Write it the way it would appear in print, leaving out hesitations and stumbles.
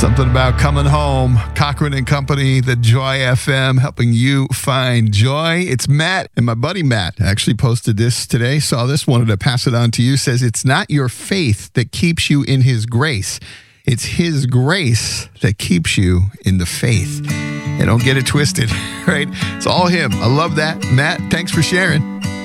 Something about coming home. Cochran and Company, the Joy FM, helping you find joy. It's Matt, and my buddy Matt actually posted this today. Saw this, wanted to pass it on to you. Says, it's not your faith that keeps you in his grace. It's his grace that keeps you in the faith. And don't get it twisted, right? It's all him. I love that. Matt, thanks for sharing.